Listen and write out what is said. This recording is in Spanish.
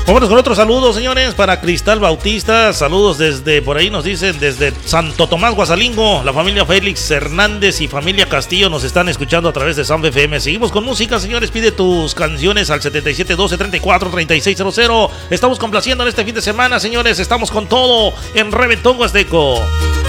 Vámonos con otro saludo, señores, para Cristal Bautista. Saludos desde, por ahí nos dicen, desde Santo Tomás, Guasalingo. La familia Félix Hernández y familia Castillo nos están escuchando a través de San FM. Seguimos con música, señores. Pide tus canciones al 7712-343600. Estamos complaciendo en este fin de semana, señores. Estamos con todo en Reventón Huasteco.